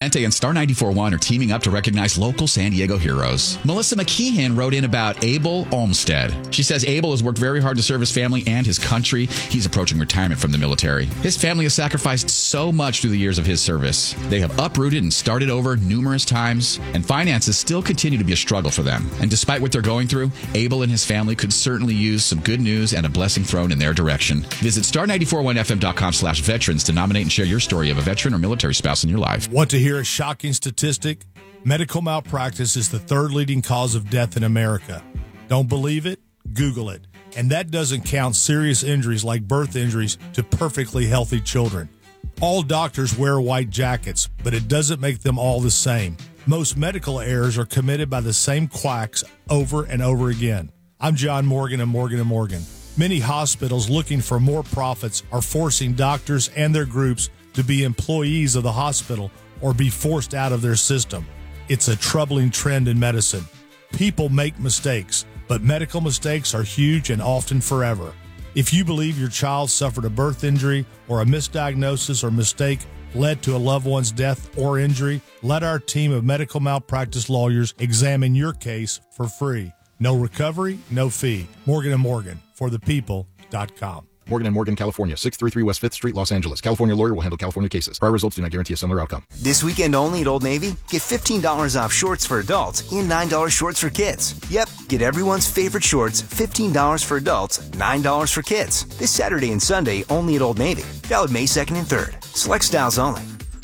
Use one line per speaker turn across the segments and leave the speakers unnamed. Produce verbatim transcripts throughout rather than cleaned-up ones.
And Star ninety-four point one are teaming up to recognize local San Diego heroes. Melissa McKeehan wrote in about Abel Olmstead. She says Abel has worked very hard to serve his family and his country. He's approaching retirement from the military. His family has sacrificed so much through the years of his service. They have uprooted and started over numerous times, and finances still continue to be a struggle for them. And despite what they're going through, Abel and his family could certainly use some good news and a blessing thrown in their direction. Visit star nine four one f m dot com slash veterans to nominate and share your story of a veteran or military spouse in your life.
Want to hear a shocking statistic? Medical malpractice is the third leading cause of death in America. Don't believe it? Google it. And that doesn't count serious injuries like birth injuries to perfectly healthy children. All doctors wear white jackets, but it doesn't make them all the same. Most medical errors are committed by the same quacks over and over again. I'm John Morgan of Morgan and Morgan. Many hospitals looking for more profits are forcing doctors and their groups to be employees of the hospital or be forced out of their system. It's a troubling trend in medicine. People make mistakes, but medical mistakes are huge and often forever. If you believe your child suffered a birth injury or a misdiagnosis or mistake led to a loved one's death or injury, let our team of medical malpractice lawyers examine your case for free. No recovery, no fee. Morgan and Morgan, for the people dot com.
Morgan and Morgan, California, six thirty-three West fifth Street, Los Angeles. California lawyer will handle California cases. Prior results do not guarantee a similar outcome.
This weekend only at Old Navy, get fifteen dollars off shorts for adults and nine dollars shorts for kids. Yep, get everyone's favorite shorts, fifteen dollars for adults, nine dollars for kids. This Saturday and Sunday only at Old Navy. Valid May second and third. Select styles only.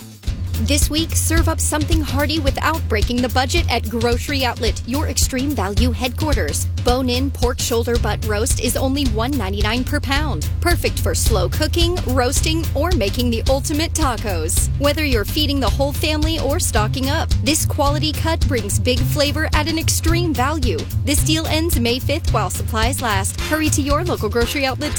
This week, serve up something hearty without breaking the budget at Grocery Outlet, your extreme value headquarters. Bone-in pork shoulder butt roast is only one ninety-nine per pound. Perfect for slow cooking, roasting, or making the ultimate tacos. Whether you're feeding the whole family or stocking up, this quality cut brings big flavor at an extreme value. This deal ends May fifth while supplies last. Hurry to your local Grocery Outlet today.